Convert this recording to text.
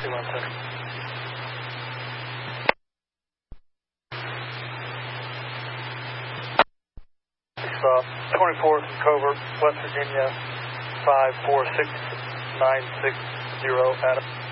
2-1 center. 24th and Covert, West Virginia, 54690, Adam.